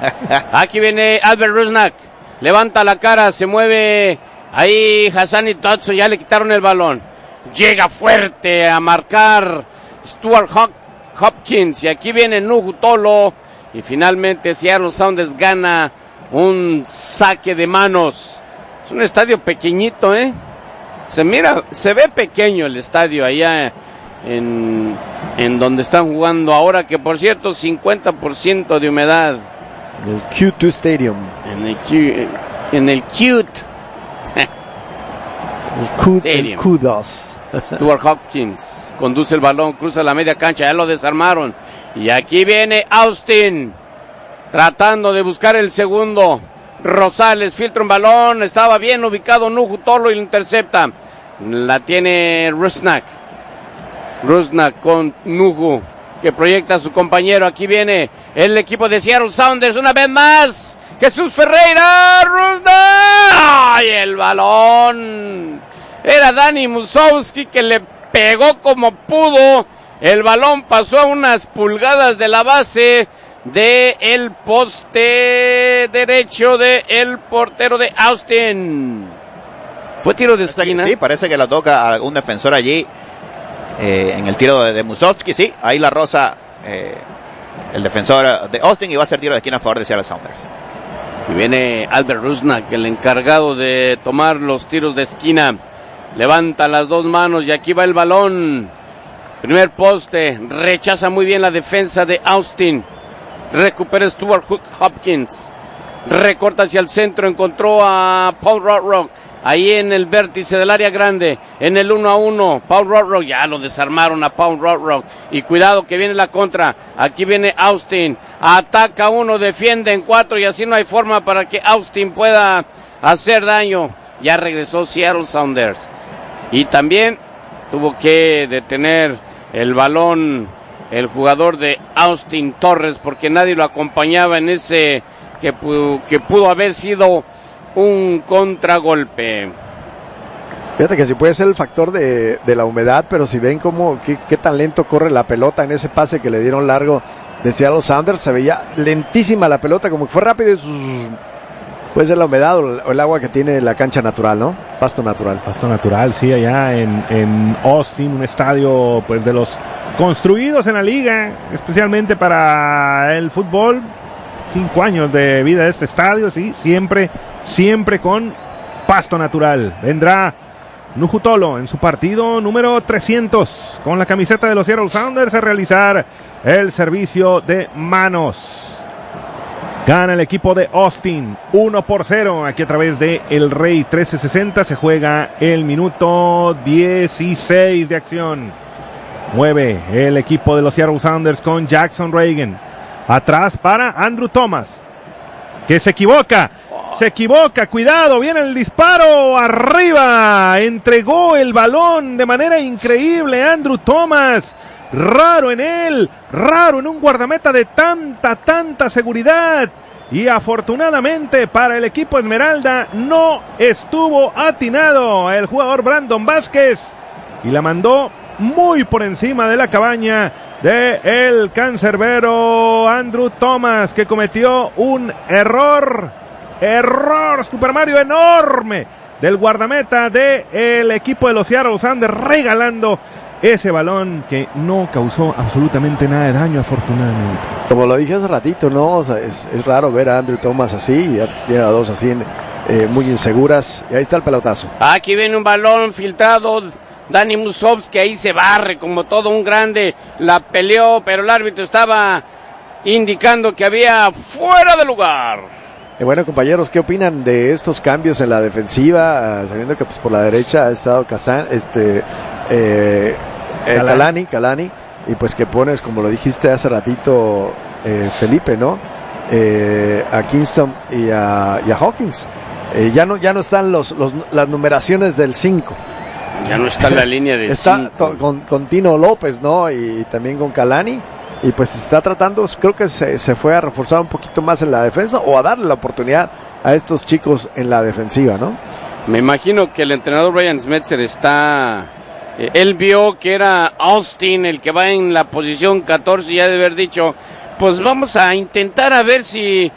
Aquí viene Albert Rusnak. Levanta la cara, se mueve ahí Hassani Todzo, ya le quitaron el balón. Llega fuerte a marcar Stuart Hopkins. Y aquí viene Nuhu Tolo. Y finalmente Seattle Sounders gana un saque de manos. Es un estadio pequeñito, se ve pequeño el estadio allá en donde están jugando ahora, que por cierto 50% de humedad. El Q2 Stadium. En el Cute. El Q2. Stuart Hopkins conduce el balón, cruza la media cancha, ya lo desarmaron. Y aquí viene Austin, tratando de buscar el segundo. Rosales filtra un balón, estaba bien ubicado Nuhu Tolo y lo intercepta. La tiene Rusnak con Nuhu, que proyecta a su compañero. Aquí viene el equipo de Seattle Sounders una vez más. Jesús Ferreira, Rusnak. ¡Ay, el balón! Era Dani Musowski que le pegó como pudo. El balón pasó a unas pulgadas de la base del poste derecho del portero de Austin. ¿Fue tiro de esquina? Sí, parece que la toca algún defensor allí en el tiro de Musowski. Sí, ahí la roza el defensor de Austin y va a ser tiro de esquina a favor de Seattle Sounders. Y viene Albert Rusnak, el encargado de tomar los tiros de esquina. Levanta las dos manos y aquí va el balón. Primer poste, rechaza muy bien la defensa de Austin. Recupera Stuart Hopkins. Recorta hacia el centro, encontró a Paul Rothrock. Ahí en el vértice del área grande, en el 1-1, Paul Rothrock, ya lo desarmaron a Paul Rothrock. Y cuidado que viene la contra, aquí viene Austin, ataca uno, defiende en cuatro y así no hay forma para que Austin pueda hacer daño. Ya regresó Seattle Sounders. Y también tuvo que detener el balón el jugador de Austin Torres, porque nadie lo acompañaba en ese que pudo haber sido un contragolpe. Fíjate que sí puede ser el factor de la humedad, pero si ven qué tan lento corre la pelota en ese pase que le dieron largo de Seattle Sounders, se veía lentísima la pelota, como que fue rápido. Puede ser la humedad o el agua que tiene la cancha natural, ¿no? Pasto natural. Pasto natural, sí, allá en Austin, un estadio pues de los construidos en la liga, especialmente para el fútbol. 5 años de vida de este estadio, sí, siempre con pasto natural. Vendrá Nuhu Tolo en su partido número 300 con la camiseta de los Seattle Sounders a realizar el servicio de manos. Gana el equipo de Austin 1-0 aquí a través de El Rey 1360. Se juega el minuto 16 de acción. Mueve el equipo de los Seattle Sounders con Jackson Reagan. Atrás para Andrew Thomas, que se equivoca, cuidado, viene el disparo, arriba, entregó el balón de manera increíble Andrew Thomas, raro en él, raro en un guardameta de tanta seguridad, y afortunadamente para el equipo Esmeralda no estuvo atinado el jugador Brandon Vázquez, y la mandó muy por encima de la cabaña de el cancerbero Andrew Thomas, que cometió un error Super Mario enorme del guardameta del equipo de los Seattle Sounders, regalando ese balón que no causó absolutamente nada de daño, afortunadamente. Como lo dije hace ratito, ¿no? O sea, es raro ver a Andrew Thomas así, ya tiene a dos así muy inseguras, y ahí está el pelotazo. Aquí viene un balón filtrado, Dani Musowski ahí se barre como todo un grande, la peleó, pero el árbitro estaba indicando que había fuera de lugar. Bueno, compañeros, ¿qué opinan de estos cambios en la defensiva? Sabiendo que pues por la derecha ha estado Kalani, y pues que pones, como lo dijiste hace ratito, Felipe, ¿no? A Kingston y a Hawkins. Ya no están las numeraciones del 5. Ya no está en la línea de 5. Está con Tino López, ¿no? Y también con Kalani. Y pues está tratando, creo que se fue a reforzar un poquito más en la defensa o a darle la oportunidad a estos chicos en la defensiva, ¿no? Me imagino que el entrenador Ryan Smetzer él vio que era Austin el que va en la posición 14 y ya de haber dicho, pues vamos a intentar a ver si